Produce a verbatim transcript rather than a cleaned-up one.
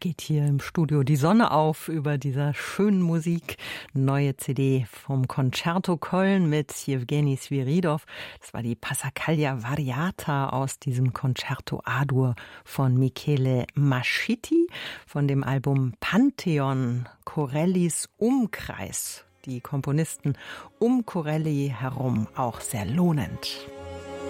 geht hier im Studio die Sonne auf über dieser schönen Musik. Neue C D vom Concerto Köln mit Jewgeni Sviridov. Das war die Passacaglia Variata aus diesem Concerto A-Dur von Michele Mascitti von dem Album Pantheon, Corellis Umkreis. Die Komponisten um Corelli herum auch sehr lohnend.